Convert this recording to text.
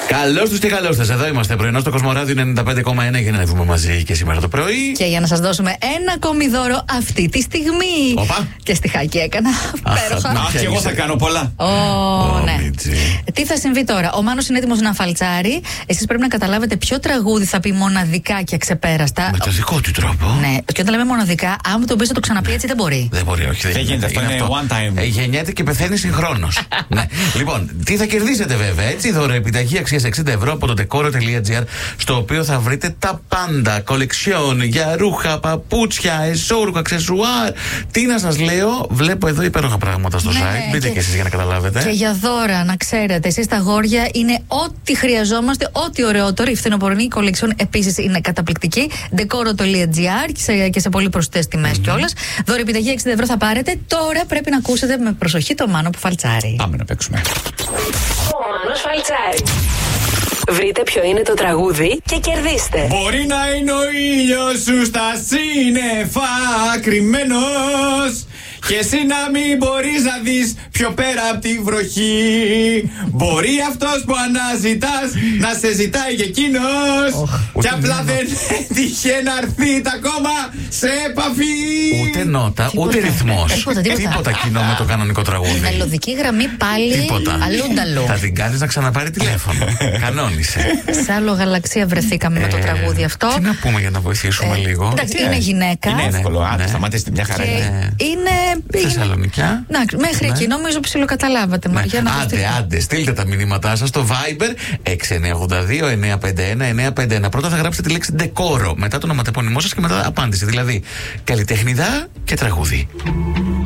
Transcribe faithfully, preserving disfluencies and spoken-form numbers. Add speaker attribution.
Speaker 1: Καλώς τους και καλώς σας. Εδώ είμαστε πρωινό στο Κοσμοράδιο ενενήντα πέντε κόμμα ένα για να βγούμε μαζί και σήμερα το πρωί.
Speaker 2: Και για να σας δώσουμε ένα ακόμη δώρο αυτή τη στιγμή.
Speaker 1: Οπα.
Speaker 2: Και στη Χάκη έκανα. Πέροχα.
Speaker 3: Αχ, και εγώ θα κάνω πολλά.
Speaker 2: Ω, ναι. Τι θα συμβεί τώρα? Ο Μάνος είναι έτοιμος να φαλτσάρει. Εσείς πρέπει να καταλάβετε ποιο τραγούδι θα πει μοναδικά και αξεπέραστα.
Speaker 1: Με το δικό του τρόπο.
Speaker 2: Ναι, και όταν λέμε μοναδικά, άμα το πεις θα το ξαναπεί έτσι δεν μπορεί.
Speaker 1: Δεν μπορεί, όχι.
Speaker 3: Δεν γίνεται, αυτό είναι one time.
Speaker 1: Ε, γεννιέται και πεθαίνει συγχρόνως. Ναι. Λοιπόν, τι θα κερδίσετε βέβαια, έτσι. Δώρο επιταγή αξίας εξήντα ευρώ από το decoro.gr, στο οποίο θα βρείτε τα πάντα. Κολεξιόν για ρούχα, παπούτσια, εσώρουχα, αξεσουάρ. Τι να σας λέω, βλέπω εδώ υπέροχα πράγματα στο
Speaker 2: Ναι,
Speaker 1: site. Μπείτε
Speaker 2: και-
Speaker 1: και εσείς για να καταλάβετε.
Speaker 2: Και για δώρα, να ξέρετε, εσείς τα αγόρια είναι ό,τι χρειαζόμαστε, ό,τι ωραιότερο. Η φθινοπορεινή κολεξιόν επίσης είναι καταπληκτική. decoro.gr και σε, και σε πολύ προσιτές τιμές mm-hmm. κιόλας. Δώρο επιταγή εξήντα ευρώ θα πάρετε. Τώρα πρέπει να ακούσετε με προσοχή το Μάνο που φαλτσάρει.
Speaker 3: Πάμε να παίξουμε.
Speaker 4: Ο Μάνος φαλτσάρει. Βρείτε ποιο είναι το τραγούδι και κερδίστε.
Speaker 3: Μπορεί να είναι ο ήλιος σου στα σύννεφα κρυμμένος και εσύ να μην μπορείς να δεις πιο πέρα από τη βροχή. Μπορεί αυτός που αναζητάς να σε ζητάει και εκείνος
Speaker 1: Oh,
Speaker 3: και απλά δεν έτυχε να έρθει ακόμα σε επαφή.
Speaker 1: Ούτε νότα,
Speaker 2: Τίποτα.
Speaker 1: ούτε ρυθμός.
Speaker 2: Τίποτα, τίποτα.
Speaker 1: Τίποτα κοινό με το κανονικό τραγούδι.
Speaker 2: Μελωδική γραμμή πάλι
Speaker 1: Τίποτα.
Speaker 2: αλλούνταλο.
Speaker 1: Θα την κάνεις να ξαναπάρει τηλέφωνο. Κανόνισε.
Speaker 2: Σε άλλο γαλαξία βρεθήκαμε με το
Speaker 1: Ε,
Speaker 2: τραγούδι αυτό.
Speaker 1: Τι να πούμε για να βοηθήσουμε
Speaker 2: Ε,
Speaker 1: λίγο.
Speaker 2: εντάξει, είναι γυναίκα.
Speaker 3: Είναι εύκολο, άντε
Speaker 1: ναι.
Speaker 3: σταματήστε μια χαρά.
Speaker 2: Και
Speaker 3: είναι.
Speaker 2: είναι.
Speaker 1: Θεσσαλονικιά.
Speaker 2: Να, μέχρι
Speaker 1: Ναι.
Speaker 2: εκεί νομίζω ψιλοκαταλάβατε. Ναι. Για να
Speaker 1: Άντε,
Speaker 2: δείτε.
Speaker 1: άντε, στείλτε τα μηνύματά σας στο Viber έξι εννιά ογδόντα δύο εννιά πέντε ένα εννιά πέντε ένα. Πρώτα θα γράψετε τη λέξη decoro, μετά το ονοματεπώνυμό σας και μετά απάντηση. Δηλαδή, καλλιτέχνηδα και τραγούδι.